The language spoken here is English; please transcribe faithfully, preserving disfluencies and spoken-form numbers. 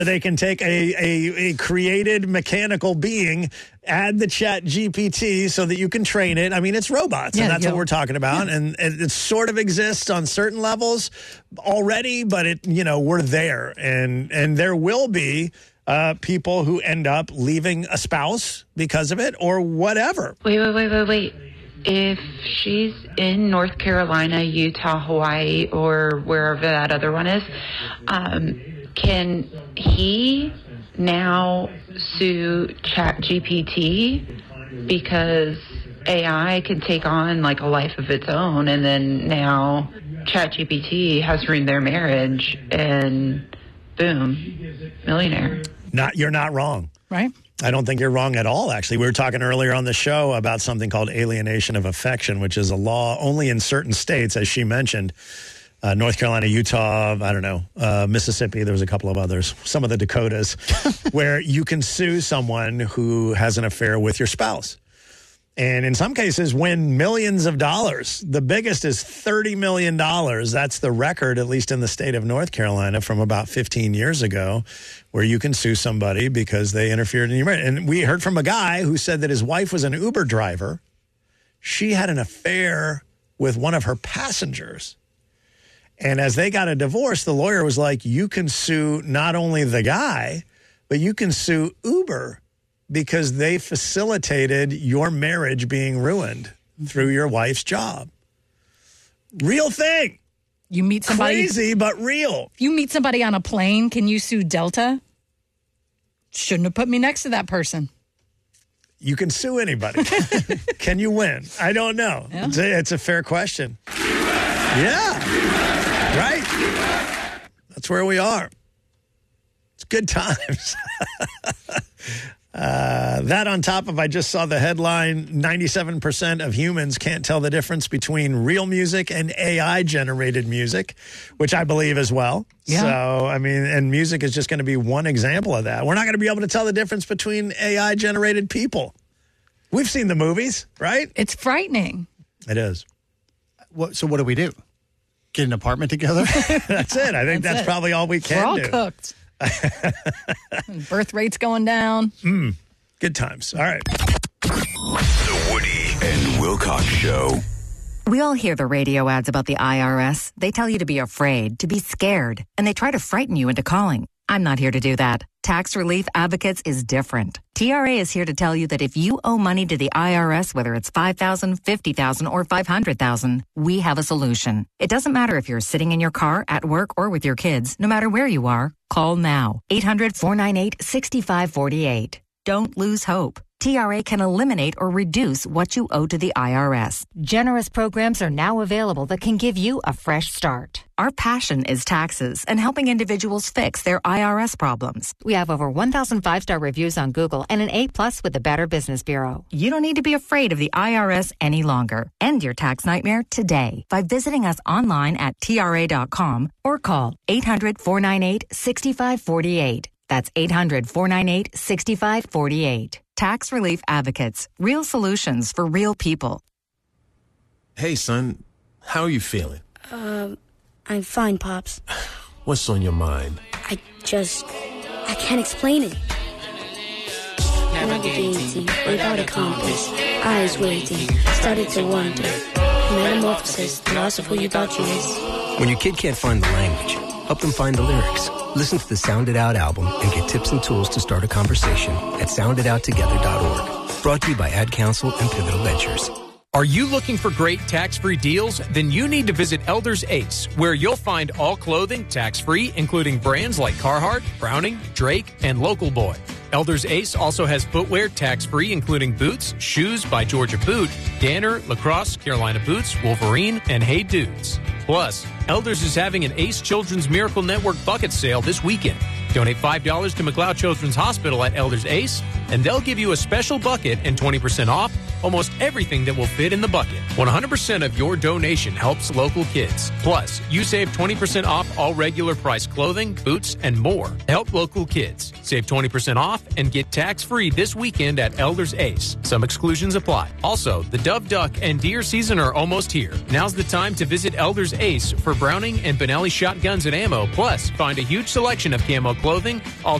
They can take a, a, a created mechanical being, add the Chat G P T so that you can train it. I mean, it's robots, yeah, and that's yo. what we're talking about. Yeah. And, and it sort of exists on certain levels already, but it, you know, we're there. And, and there will be uh, people who end up leaving a spouse because of it or whatever. Wait, wait, wait, wait, wait. If she's in North Carolina, Utah, Hawaii, or wherever that other one is, um, can he now sue Chat G P T because A I can take on like a life of its own, and then now Chat G P T has ruined their marriage, and boom, millionaire. Not, you're not wrong. Right? I don't think you're wrong at all, actually. We were talking earlier on the show about something called alienation of affection, which is a law only in certain states, as she mentioned. Uh, North Carolina, Utah, I don't know, uh, Mississippi, there was a couple of others, some of the Dakotas, where you can sue someone who has an affair with your spouse. And in some cases, win millions of dollars. The biggest is thirty million dollars. That's the record, at least in the state of North Carolina, from about fifteen years ago, where you can sue somebody because they interfered in your marriage. And we heard from a guy who said that his wife was an Uber driver. She had an affair with one of her passengers. And as they got a divorce, the lawyer was like, you can sue not only the guy, but you can sue Uber because they facilitated your marriage being ruined through your wife's job. Real thing. You meet somebody. Crazy, but real. If you meet somebody on a plane, can you sue Delta? Shouldn't have put me next to that person. You can sue anybody. Can you win? I don't know. Yeah. It's, a, it's a fair question. Yeah. Right? That's where we are. It's good times. uh, that on top of, I just saw the headline, ninety-seven percent of humans can't tell the difference between real music and A I-generated music, which I believe as well. Yeah. So, I mean, and music is just going to be one example of that. We're not going to be able to tell the difference between A I-generated people. We've seen the movies, right? It's frightening. It is. What, so what do we do? Get an apartment together? That's it. I think that's, that's probably all we can We're all do. cooked. Birth rate's going down. Mm, good times. All right. The Woody and Wilcox Show. We all hear the radio ads about the I R S. They tell you to be afraid, to be scared, and they try to frighten you into calling. I'm not here to do that. Tax Relief Advocates is different. T R A is here to tell you that if you owe money to the I R S, whether it's five thousand dollars, fifty thousand dollars, or five hundred thousand dollars, we have a solution. It doesn't matter if you're sitting in your car, at work, or with your kids. No matter where you are, call now. eight hundred, four nine eight, six five four eight. Don't lose hope. T R A can eliminate or reduce what you owe to the I R S. Generous programs are now available that can give you a fresh start. Our passion is taxes and helping individuals fix their I R S problems. We have over one thousand five-star reviews on Google and an A plus with the Better Business Bureau. You don't need to be afraid of the I R S any longer. End your tax nightmare today by visiting us online at T R A dot com or call eight hundred, four nine eight, six five four eight. That's eight hundred, four nine eight, six five four eight. Tax Relief Advocates. Real solutions for real people. Hey, son. How are you feeling? Um, I'm fine, Pops. What's on your mind? I just... I can't explain it. Navigating without a compass. Eyes waiting. Started to wonder. Metamorphosis. The loss of who you thought you is. When your kid can't find the language, help them find the lyrics. Listen to the Sound It Out album and get tips and tools to start a conversation at sound it out together dot org. Brought to you by Ad Council and Pivotal Ventures. Are you looking for great tax-free deals? Then you need to visit Elders Ace, where you'll find all clothing tax-free, including brands like Carhartt, Browning, Drake, and Local Boy. Elders Ace also has footwear tax-free, including boots, shoes by Georgia Boot, Danner, Lacrosse, Carolina Boots, Wolverine, and Hey Dudes. Plus, Elders is having an Ace Children's Miracle Network bucket sale this weekend. Donate five dollars to McLeod Children's Hospital at Elders Ace, and they'll give you a special bucket and twenty percent off almost everything that will fit in the bucket. one hundred percent of your donation helps local kids. Plus, you save twenty percent off all regular price clothing, boots, and more. Help local kids. Save twenty percent off and get tax-free this weekend at Elders Ace. Some exclusions apply. Also, the dove, duck, and deer season are almost here. Now's the time to visit Elders Ace for Browning and Benelli shotguns and ammo. Plus, find a huge selection of camo clothing, all